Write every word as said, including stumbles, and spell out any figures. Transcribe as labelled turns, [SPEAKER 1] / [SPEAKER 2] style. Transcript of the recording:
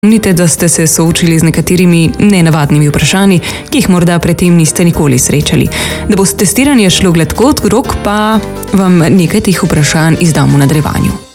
[SPEAKER 1] Spomnite, da ste se soočili z nekaterimi nenavadnimi vprašanji, ki jih morda predtem niste nikoli srečali. Da bo testiranje šlo gladko od rok, pa vam nekaj teh vprašanj izdam v nadaljevanju.